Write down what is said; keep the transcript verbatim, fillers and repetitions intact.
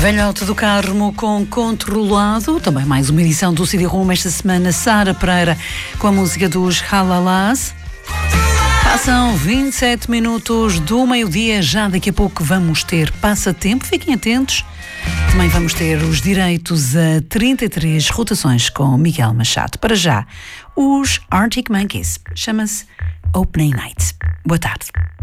Velhote do Carmo com Controlado, também mais uma edição do C D Room esta semana, Sara Pereira com a música dos Halalás. Passam vinte e sete minutos do meio-dia, já daqui a pouco vamos ter passatempo, fiquem atentos. Também vamos ter os direitos a trinta e três rotações com Miguel Machado. Para já, os Arctic Monkeys, chama-se Opening Night. Boa tarde.